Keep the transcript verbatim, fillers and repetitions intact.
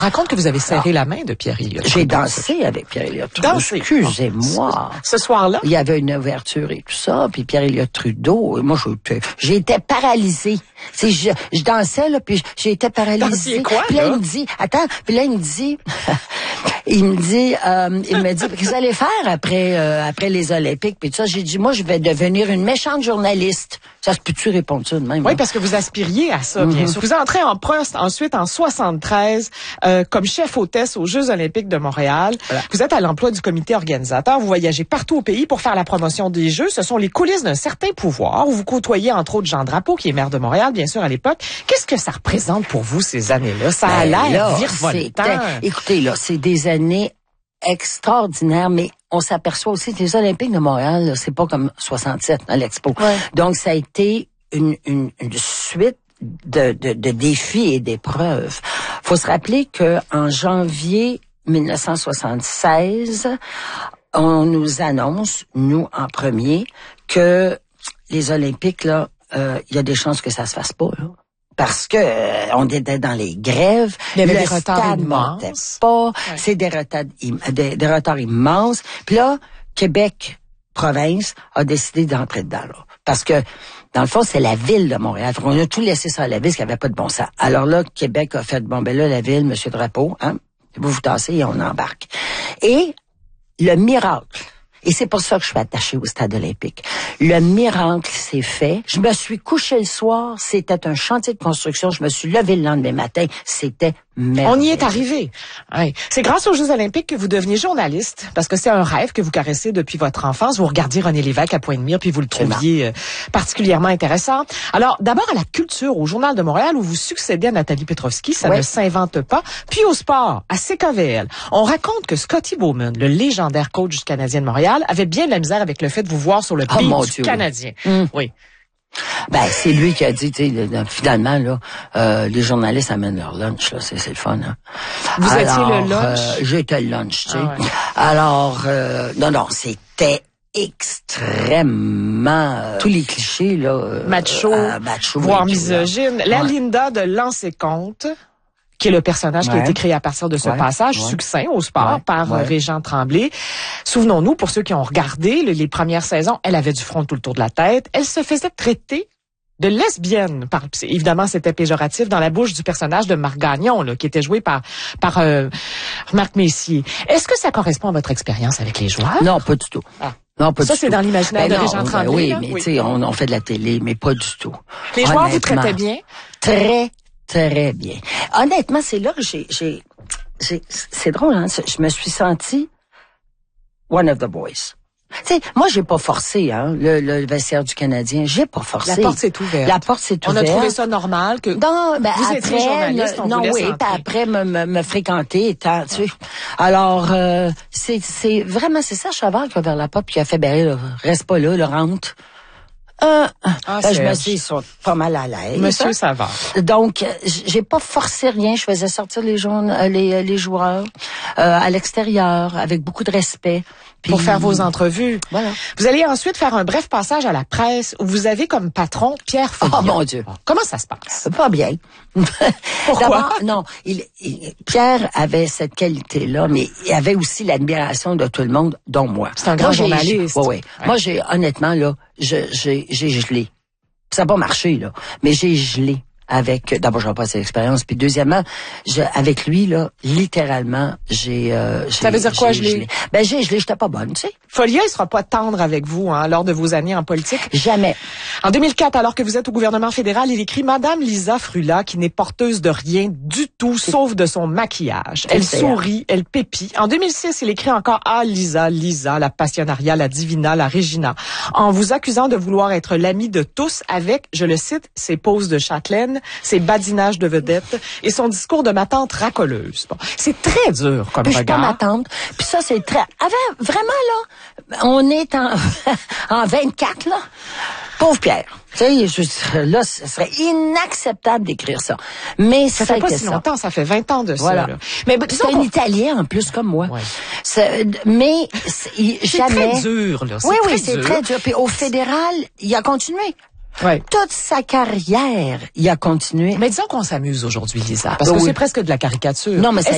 Raconte que vous avez serré Alors, la main de Pierre Elliott. J'ai dansé avec Pierre Elliott Trudeau. Dansé. Excusez-moi. Ce, ce soir-là? Il y avait une ouverture et tout ça, puis Pierre Elliott Trudeau, et moi, j'étais paralysée. C'est, je, je dansais, là, puis j'étais paralysée. Quoi, puis là, là, il me dit, attends, puis là, il me dit, il me dit, euh, il me dit, qu'est-ce que vous allez faire après, euh, après les Olympiques, puis tout ça. J'ai dit, moi, je vais devenir une méchante journaliste. Ça se peut-tu répondre ça de même? Oui, hein? Parce que vous aspiriez à ça, bien Mm-hmm. sûr. Vous entrez en poste ensuite en soixante-treize euh, comme chef hôtesse aux Jeux olympiques de Montréal. Voilà. Vous êtes à l'emploi du comité organisateur. Vous voyagez partout au pays pour faire la promotion des Jeux. Ce sont les coulisses d'un certain pouvoir où vous côtoyez entre autres Jean Drapeau, qui est maire de Montréal, bien sûr, à l'époque. Qu'est-ce que ça représente pour vous, ces années-là? Ça a Ben, l'air virevoltant. Écoutez, là, c'est des années extraordinaires, mais on s'aperçoit aussi que les Olympiques de Montréal, là, c'est pas comme soixante-sept à l'Expo. Ouais. Donc, ça a été une, une, une suite de, de, de défis et d'épreuves. Faut se rappeler que en janvier mille neuf cent soixante-seize, on nous annonce, nous en premier, que les Olympiques, là, euh, il y a des chances que ça se fasse pas, là. Parce que euh, on était dans les grèves, il y avait le des retards stade immenses. montait pas, ouais. c'est des retards, des, des retards immenses. Puis là, Québec, province, a décidé d'entrer dedans, là. Parce que, dans le fond, c'est la ville de Montréal. On a tout laissé ça à la ville, parce qu'il n'y avait pas de bon sens. Alors là, Québec a fait, bon, ben là, la ville, Monsieur Drapeau, hein, vous vous tassez et on embarque. Et le miracle, et c'est pour ça que je suis attachée au stade olympique. Le miracle s'est fait. Je me suis couchée le soir, c'était un chantier de construction. Je me suis levée le lendemain matin, c'était merveilleux. On y est arrivé. Oui. C'est grâce aux Jeux olympiques que vous deveniez journaliste, parce que c'est un rêve que vous caressez depuis votre enfance. Vous regardiez René Lévesque à Pointe-Mire, puis vous le trouviez euh, particulièrement intéressant. Alors, d'abord à la culture, au Journal de Montréal, où vous succédez à Nathalie Petrovski, ça ouais. ne s'invente pas. Puis au sport, à C K V L. On raconte que Scotty Bowman, le légendaire coach du Canadien de Montréal, avait bien de la misère avec le fait de vous voir sur le oh, beat du Dieu. Canadien. Mm. Oui. Ben, c'est lui qui a dit, tu sais, finalement, là, euh, les journalistes amènent leur lunch, là, c'est, c'est le fun, hein. Vous Alors, étiez le lunch? Euh, j'étais le lunch, tu sais. Ah ouais. Alors, euh, non, non, c'était extrêmement, euh, tous les clichés, là. Euh, macho, euh, macho voire tout, misogyne. Là. La ouais. Linda de Lancez Compte, qui est le personnage ouais. qui a été créé à partir de ce ouais. passage ouais. succinct au sport ouais. par ouais. Régent Tremblay. Souvenons-nous, pour ceux qui ont regardé les, les premières saisons, elle avait du front tout le tour de la tête. Elle se faisait traiter de lesbienne. Par, évidemment, c'était péjoratif dans la bouche du personnage de Marc Gagnon, là, qui était joué par par euh, Marc Messier. Est-ce que ça correspond à votre expérience avec les joueurs? Non, pas du tout. Ah. Non, pas ça, du c'est tout. dans l'imaginaire ben de Régent Tremblay. Ben oui, là? mais oui. tu sais, on, on fait de la télé, mais pas du tout. Les joueurs vous traitaient bien? Très, très bien. Honnêtement, c'est là que j'ai, j'ai, j'ai c'est drôle, hein, je me suis sentie one of the boys. Tu sais, moi, j'ai pas forcé, hein, le, le vestiaire du Canadien. J'ai pas forcé. La porte s'est ouverte. La porte s'est ouverte. On a trouvé ça normal que non, ben vous après, étiez journaliste, on non, vous laisse oui, entrer. puis après me, me, me fréquenter, tant, tu sais. Alors, euh, c'est, c'est vraiment, c'est ça, Chaval qui a ouvert la porte puis qui a fait, ben, là, reste pas là, le rentre. Euh, ah, ben, je me suis sont pas mal à l'aise. Monsieur Savard. Donc, j'ai pas forcé rien. Je faisais sortir les, jaunes, les, les joueurs euh, à l'extérieur avec beaucoup de respect. Puis, pour faire vos entrevues. Voilà. Vous allez ensuite faire un bref passage à la presse où vous avez comme patron Pierre Folliot. Oh mon Dieu. Comment ça se passe? Pas bien. Pourquoi? D'abord, non, il, il, Pierre avait cette qualité-là, mais il avait aussi l'admiration de tout le monde, dont moi. C'est un grand moi, journaliste. Oui, oui. Ouais. Moi, j'ai, honnêtement, là, je, j'ai, j'ai gelé. Ça n'a pas marché, là, mais j'ai gelé. Avec, d'abord, je n'ai pas cette expérience, puis deuxièmement, je, avec lui, là, littéralement, j'ai... Euh, ça veut dire quoi, gelé? gelé? Ben, j'ai gelé, j'étais pas bonne, tu sais. Folliot, il sera pas tendre avec vous, hein, lors de vos années en politique. Jamais. En deux mille quatre, alors que vous êtes au gouvernement fédéral, il écrit « Madame Lisa Frula, qui n'est porteuse de rien du tout, sauf de son maquillage. Elle sourit, elle pépit. » En deux mille six, il écrit encore « Ah, Lisa, Lisa, la passionnariat, la divina, la Regina. » En vous accusant de vouloir être l'ami de tous avec, je le cite, ses poses de châtelaine, ses badinages de vedette et son discours de ma tante racoleuse. Bon, c'est très dur comme puis regard. Je suis pas ma tante. Puis ça, c'est très... Avant, vraiment, là, on est en, en vingt-quatre, là. Pauvre Pierre. Tu sais, je, là, ce serait inacceptable d'écrire ça. Mais ça, ça fait pas si ça. longtemps, ça fait vingt ans de voilà. ça. Là. Mais c'est un Italien en plus comme moi. Ouais. C'est, mais c'est, c'est jamais. très dur là. C'est oui, très oui, c'est dur. très dur. Puis au fédéral, il a continué. Ouais. Toute sa carrière, il a continué. Mais disons qu'on s'amuse aujourd'hui, Lisa, parce que oui. c'est presque de la caricature. Non, mais ça